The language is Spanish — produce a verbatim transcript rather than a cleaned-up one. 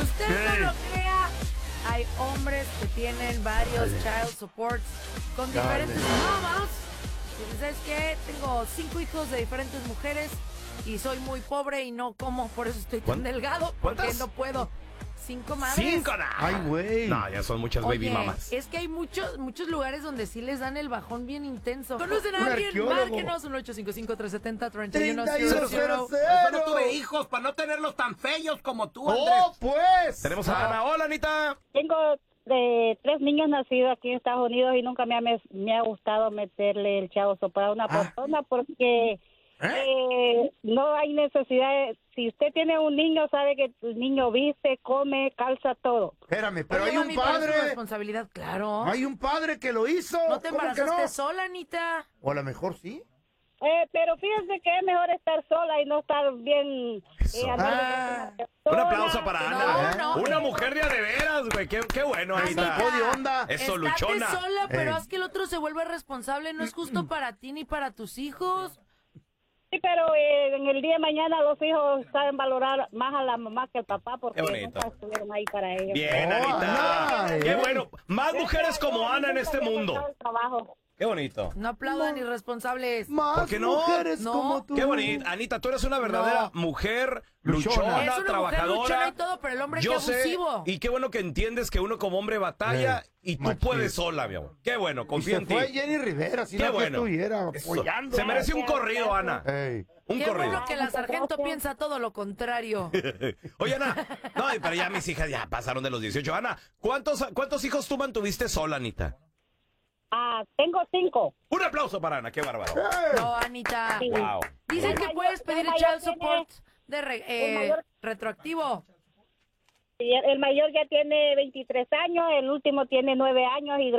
usted Sí. no lo crea, hay hombres que tienen varios child supports con diferentes mamás. Y ¿sabes qué? Tengo cinco hijos de diferentes mujeres y soy muy pobre y no como, por eso estoy tan delgado, porque ¿Cuántas? no puedo. Cinco madres. ¡Cinco! nah. Ay, güey. No, ya son muchas baby Oye, mamas. es que hay muchos muchos lugares donde sí les dan el bajón bien intenso. ¿Conocen Un a alguien? arqueólogo. Márquenos un ocho cinco cinco, tres siete cero, tres uno treinta y cero uno cero. cero Yo no tuve hijos para no tenerlos tan feos como tú, Andrés. ¡Oh, pues! Tenemos a Ana. Hola, Anita. Tengo de tres niños nacidos aquí en Estados Unidos y nunca me ha, me, me ha gustado meterle el chavo para una Ah. persona porque eh, no hay necesidad. De, si usted tiene un niño, sabe que el niño viste, come, calza todo. Espérame, pero Oye, hay un mami, pero es tu padre. responsabilidad, claro. Hay un padre que lo hizo. ¿No te ¿Cómo que embarazaste no? sola, Anita? O a lo mejor sí. Eh, pero fíjense que es mejor estar sola y no estar bien. Eso. Eh, andar Ah. sola. Un aplauso para No, Ana. no, Una eh. mujer de a de veras, güey. Qué, qué bueno, Anita. Sacó de onda. Eso, Estate luchona. sola, pero Ey. haz que el otro se vuelva responsable. No es justo para ti ni para tus hijos. Sí, pero eh, en el día de mañana los hijos saben valorar más a la mamá que al papá porque Qué bonito. nunca estuvieron ahí para ellos. Bien, Oh, Anita. Ana, Qué eh. bueno. Más mujeres como Ana en este Nunca me ha mundo. gustado el trabajo. Qué bonito. No aplaudan irresponsables. Más ¿Por qué no? mujeres No. como tú. Qué bonito. Anita, tú eres una verdadera No. mujer Luchona. luchona, Es una mujer trabajadora. luchona y todo, pero el hombre Yo qué sé, abusivo. y qué bueno que entiendes que uno como hombre batalla Eh, y tú machín. puedes sola, mi amor. Qué bueno, Y confía se en ti. fue Jenny Rivera, si Qué no que bueno. estuviera Eso. apoyando. Se merece un corrido, Ana. Ey. Un Qué corrido. bueno que la sargento piensa todo lo contrario. Oye, Ana, no, pero ya mis hijas ya pasaron de los dieciocho. Ana, ¿cuántos, cuántos hijos tú mantuviste sola, Anita? Ah, tengo cinco. Un aplauso para Ana, qué bárbaro. No, Anita. Sí. Wow. Dicen El que mayor- puedes el pedir el mayor child tiene- support de re- eh, el mayor- retroactivo. Y el, el mayor ya tiene veintitrés años, el último tiene nueve años y